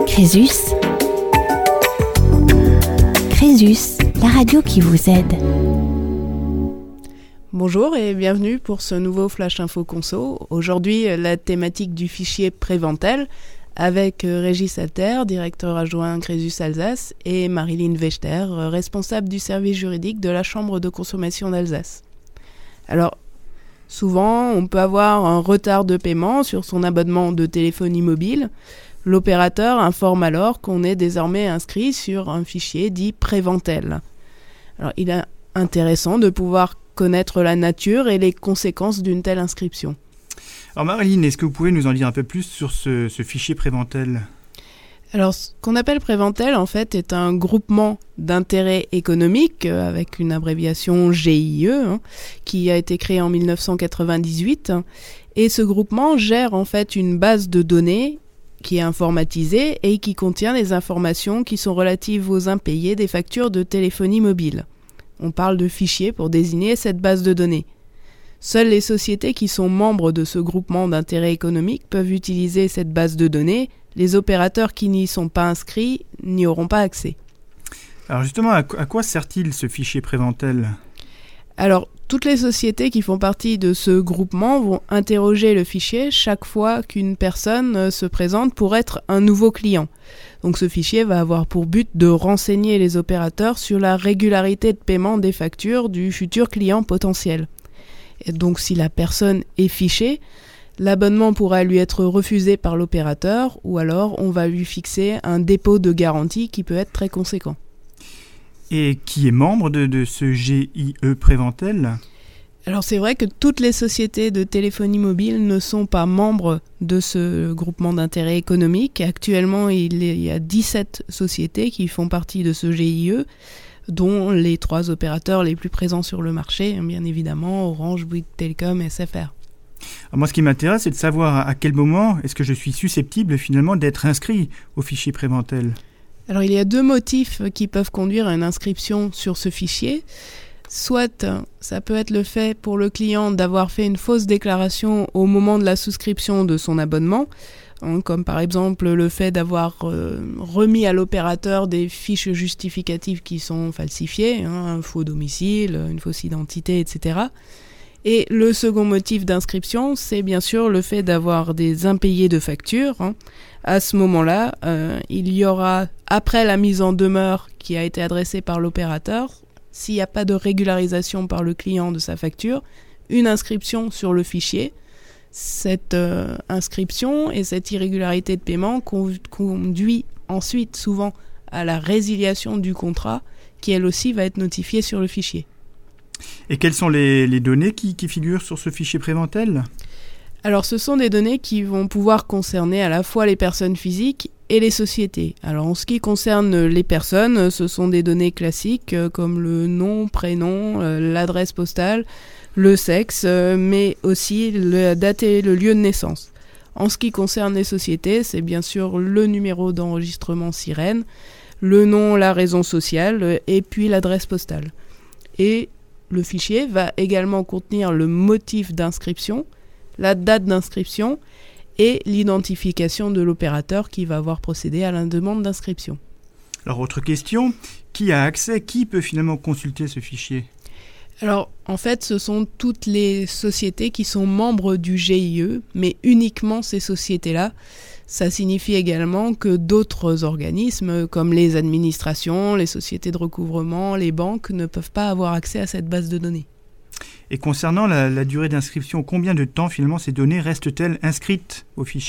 Crésus. Crésus, la radio qui vous aide. Bonjour et bienvenue pour ce nouveau Flash Info Conso. Aujourd'hui, la thématique du fichier Préventel avec Régis Alter, directeur adjoint Crésus Alsace, et Marilyn Wechter, responsable du service juridique de la Chambre de consommation d'Alsace. Alors, souvent, on peut avoir un retard de paiement sur son abonnement de téléphonie mobile. L'opérateur informe alors qu'on est désormais inscrit sur un fichier dit Préventel. Alors, il est intéressant de pouvoir connaître la nature et les conséquences d'une telle inscription. Alors Marilyn, est-ce que vous pouvez nous en dire un peu plus sur ce fichier Préventel ? Alors, ce qu'on appelle Préventel, en fait, est un groupement d'intérêt économique, avec une abréviation GIE, qui a été créé en 1998. Et ce groupement gère en fait une base de données qui est informatisée et qui contient les informations qui sont relatives aux impayés des factures de téléphonie mobile. On parle de fichier pour désigner cette base de données. Seules les sociétés qui sont membres de ce groupement d'intérêt économique peuvent utiliser cette base de données. Les opérateurs qui n'y sont pas inscrits n'y auront pas accès. Alors justement, à quoi sert-il ce fichier Préventel ? Alors, toutes les sociétés qui font partie de ce groupement vont interroger le fichier chaque fois qu'une personne se présente pour être un nouveau client. Donc ce fichier va avoir pour but de renseigner les opérateurs sur la régularité de paiement des factures du futur client potentiel. Et donc si la personne est fichée, l'abonnement pourra lui être refusé par l'opérateur ou alors on va lui fixer un dépôt de garantie qui peut être très conséquent. Et qui est membre de ce GIE Préventel ? Alors c'est vrai que toutes les sociétés de téléphonie mobile ne sont pas membres de ce groupement d'intérêt économique. Actuellement, il y a 17 sociétés qui font partie de ce GIE, dont les 3 opérateurs les plus présents sur le marché, bien évidemment Orange, Bouygues Telecom et SFR. Alors moi, ce qui m'intéresse, c'est de savoir à quel moment est-ce que je suis susceptible finalement d'être inscrit au fichier Préventel. Alors il y a 2 motifs qui peuvent conduire à une inscription sur ce fichier. Soit ça peut être le fait pour le client d'avoir fait une fausse déclaration au moment de la souscription de son abonnement, comme par exemple le fait d'avoir remis à l'opérateur des fiches justificatives qui sont falsifiées, un faux domicile, une fausse identité, etc. Et le second motif d'inscription, c'est bien sûr le fait d'avoir des impayés de factures. À ce moment-là, il y aura, après la mise en demeure qui a été adressée par l'opérateur, s'il n'y a pas de régularisation par le client de sa facture, une inscription sur le fichier. Cette inscription et cette irrégularité de paiement conduit ensuite souvent à la résiliation du contrat qui elle aussi va être notifiée sur le fichier. Et quelles sont les données qui figurent sur ce fichier Préventel ? Alors ce sont des données qui vont pouvoir concerner à la fois les personnes physiques et les sociétés. Alors en ce qui concerne les personnes, ce sont des données classiques comme le nom, prénom, l'adresse postale, le sexe, mais aussi la date et le lieu de naissance. En ce qui concerne les sociétés, c'est bien sûr le numéro d'enregistrement SIREN, le nom, la raison sociale et puis l'adresse postale. Et le fichier va également contenir le motif d'inscription, la date d'inscription et l'identification de l'opérateur qui va avoir procédé à la demande d'inscription. Alors, autre question, qui a accès, qui peut finalement consulter ce fichier ? Alors, en fait, ce sont toutes les sociétés qui sont membres du GIE, mais uniquement ces sociétés-là. Ça signifie également que d'autres organismes, comme les administrations, les sociétés de recouvrement, les banques, ne peuvent pas avoir accès à cette base de données. Et concernant la durée d'inscription, combien de temps finalement ces données restent-elles inscrites au fichier ?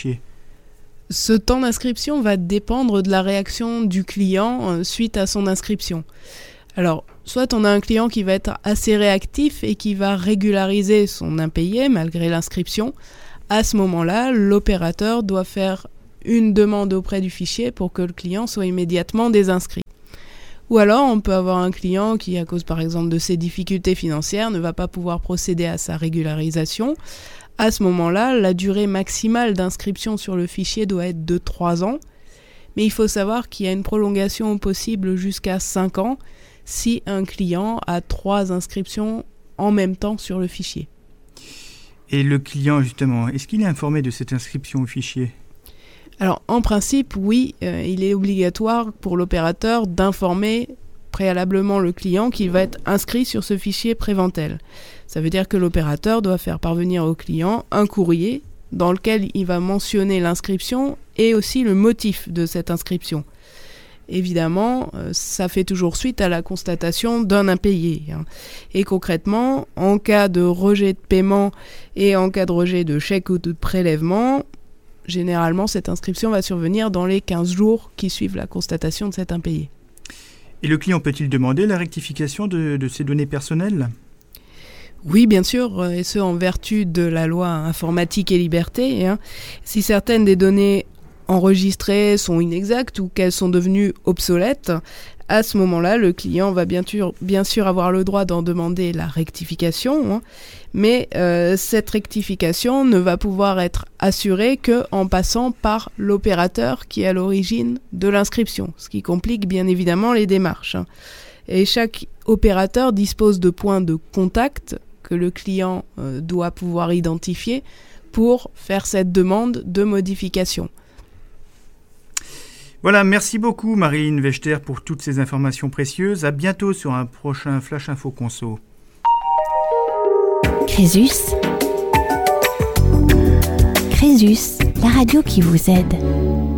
Ce temps d'inscription va dépendre de la réaction du client suite à son inscription. Alors, soit on a un client qui va être assez réactif et qui va régulariser son impayé malgré l'inscription. À ce moment-là, l'opérateur doit faire une demande auprès du fichier pour que le client soit immédiatement désinscrit. Ou alors, on peut avoir un client qui, à cause par exemple de ses difficultés financières, ne va pas pouvoir procéder à sa régularisation. À ce moment-là, la durée maximale d'inscription sur le fichier doit être de 3 ans. Mais il faut savoir qu'il y a une prolongation possible jusqu'à 5 ans si un client a 3 inscriptions en même temps sur le fichier. Et le client, justement, est-ce qu'il est informé de cette inscription au fichier ? Alors, en principe, oui, il est obligatoire pour l'opérateur d'informer préalablement le client qu'il va être inscrit sur ce fichier Préventel. Ça veut dire que l'opérateur doit faire parvenir au client un courrier dans lequel il va mentionner l'inscription et aussi le motif de cette inscription. Évidemment, ça fait toujours suite à la constatation d'un impayé. Et concrètement, en cas de rejet de paiement et en cas de rejet de chèque ou de prélèvement, généralement, cette inscription va survenir dans les 15 jours qui suivent la constatation de cet impayé. Et le client peut-il demander la rectification de ses données personnelles ? Oui, bien sûr, et ce en vertu de la loi informatique et liberté. Si certaines des données enregistrées sont inexactes ou qu'elles sont devenues obsolètes, à ce moment-là, le client va bien sûr avoir le droit d'en demander la rectification, mais cette rectification ne va pouvoir être assurée qu'en passant par l'opérateur qui est à l'origine de l'inscription, ce qui complique bien évidemment les démarches. Et chaque opérateur dispose de points de contact que le client doit pouvoir identifier pour faire cette demande de modification. Voilà, merci beaucoup Marilyn Wechter pour toutes ces informations précieuses. À bientôt sur un prochain Flash Info Conso. Crésus, la radio qui vous aide.